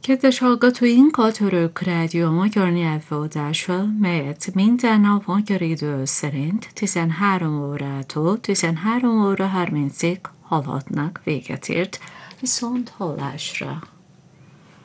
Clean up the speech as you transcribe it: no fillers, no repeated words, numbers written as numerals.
Kedves hallgatóink, a Török Rádió magyar nyelvadása, melyet minden nap magyar idő szerint 13 órától 13 óra 30-ig hallhatnak, véget ért. Viszont hallásra!